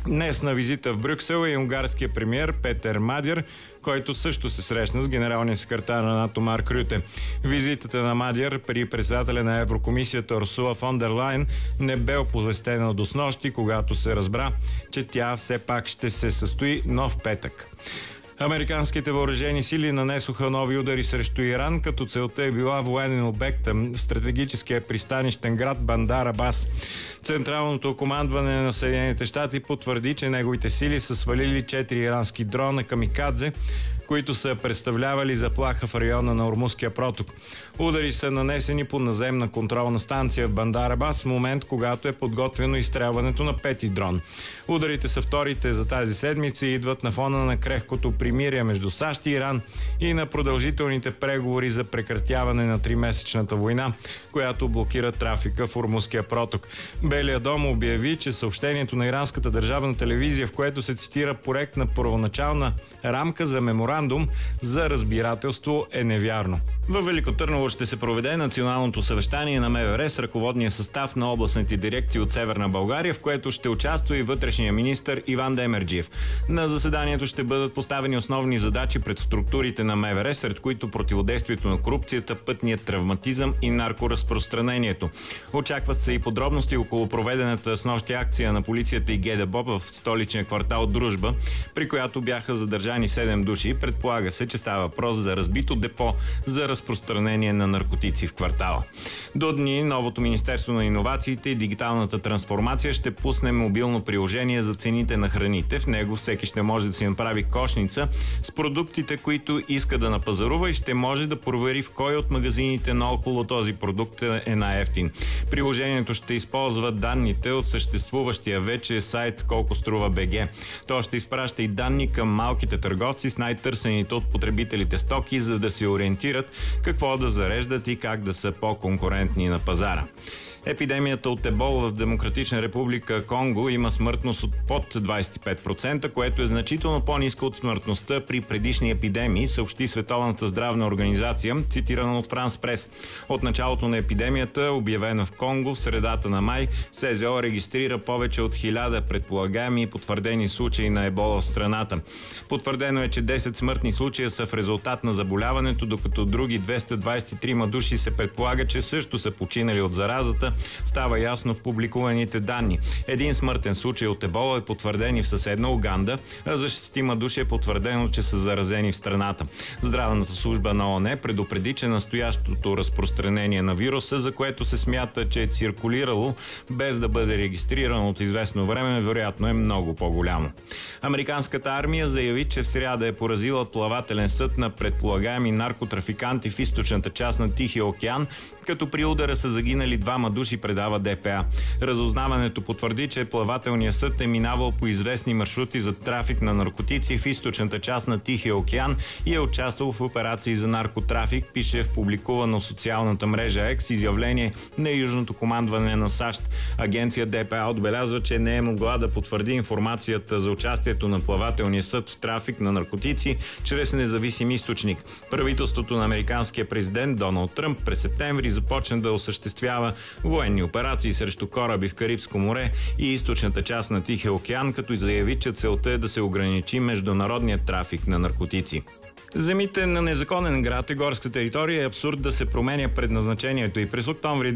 Днес на визита в Брюксел е унгарския премиер Петер Мадяр, който също се срещна с генералния секретар на НАТО Марк Рюте. Визитата на Мадяр при председателя на Еврокомисията Урсула фон дер Лайен не бе оповестена до снощи, когато се разбра, че тя все пак ще се състои нов петък. Американските въоръжени сили нанесоха нови удари срещу Иран, като целта е била военен обект в стратегическия пристанищен град Бандар Абас. Централното командване на Съединените щати потвърди, че неговите сили са свалили 4 ирански дрона камикадзе, които са представлявали заплаха в района на Ормузския проток. Удари са нанесени по наземна контролна станция в Бандар Абас в момент, когато е подготвено изстрелването на 5-ти дрон. Ударите са вторите за тази седмица и идват на фона на крехкото примирие между САЩ и Иран и на продължителните преговори за прекратяване на 3-месечната война, която блокира трафика в Ормузския проток. Белия дом обяви, че съобщението на иранската държавна телевизия, в което се цитира проект на първоначална рамка за меморандум за разбирателство, е невярно. Във Велико Търново ще се проведе националното съвещание на МВР с ръководния състав на областните дирекции от Северна България, в което ще участва и вътрешния министър Иван Демерджиев. На заседанието ще бъдат поставени основни задачи пред структурите на МВР, сред които противодействието на корупцията, пътният травматизъм и наркоразпространението. Очакват се и подробности около проведената снощи акция на полицията и ГДБОП в столичния квартал Дружба, при която бяха задържани 7 души. Предполага се, че става въпрос за разбито депо за разпространение на наркотици в квартала. До дни новото Министерство на иновациите и дигиталната трансформация ще пусне мобилно приложение за цените на храните. В него всеки ще може да си направи кошница с продуктите, които иска да напазарува и ще може да провери в кой от магазините наоколо този продукт е най-евтин. Приложението ще използва данните от съществуващия вече сайт Колко струва БГ. То ще изпраща и данни към малките търговци с най-търсените от потребителите стоки, за да се ориентират какво да зареждат и как да са по-конкурентни на пазара. Епидемията от ебола в Демократична република Конго има смъртност от под 25%, което е значително по-ниска от смъртността при предишни епидемии, съобщи Световната здравна организация, цитирана от Франс Прес. От началото на епидемията, обявена в Конго в средата на май, СЗО регистрира повече от 1000 предполагаеми и потвърдени случаи на ебола в страната. Потвърдено е, че 10 смъртни случая са в резултат на заболяването, докато други 223 души се предполага, че също са починали от заразата, става ясно в публикуваните данни. Един смъртен случай от ебола е потвърден и в съседна Уганда, а за 6 души е потвърдено, че са заразени в страната. Здравната служба на ООН предупреди, че настоящото разпространение на вируса, за което се смята, че е циркулирало без да бъде регистрирано от известно време, вероятно е много по-голямо. Американската армия заяви, че в сряда е поразила плавателен съд на предполагаеми наркотрафиканти в източната част на Тихия океан, като при удара са загинали 2 души, предава ДПА. Разузнаването потвърди, че плавателният съд е минавал по известни маршрути за трафик на наркотици в източната част на Тихия океан и е участвал в операции за наркотрафик, пише в публикувано в социалната мрежа X изявление на Южното командване на САЩ. Агенция ДПА отбелязва, че не е могла да потвърди информацията за участието на плавателния съд в трафик на наркотици чрез независим източник. Правителството на американския президент Доналд Тръмп през септември започна да осъществява военни операции срещу кораби в Карибско море и източната част на Тихия океан, като заяви, че целта е да се ограничи международният трафик на наркотици. Земите на незаконен град е горска територия, е абсурд да се променя предназначението и през октомври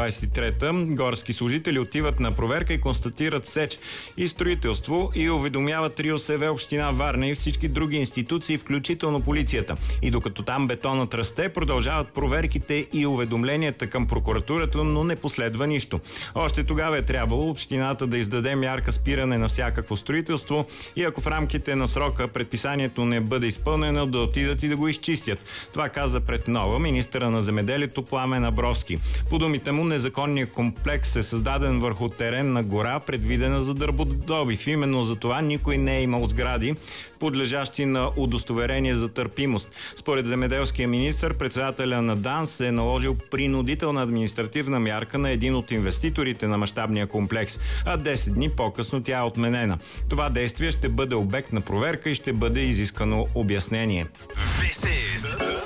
2023 горски служители отиват на проверка и констатират сеч и строителство и уведомяват РИОСВ, община Варна и всички други институции, включително полицията. И докато там бетонът расте, продължават проверките и уведомленията към прокуратурата, но не последва нищо. Още тогава е трябвало общината да издаде мярка спиране на всякакво строителство и ако в рамките на срока предписанието не бъде изпълнено, да отидат и да го изчистят. Това каза пред Нова министъра на земеделието Пламен Абровски. По думите му, незаконният комплекс е създаден върху теренна гора, предвидена за дърводобив. Именно за това никой не е имал сгради, подлежащи на удостоверение за търпимост. Според земеделския министър, председателя на ДАНС е наложил принудителна административна мярка на един от инвеститорите на мащабния комплекс, а 10 дни по-късно тя е отменена. Това действие ще бъде обект на проверка и ще бъде изискано обяснение. This is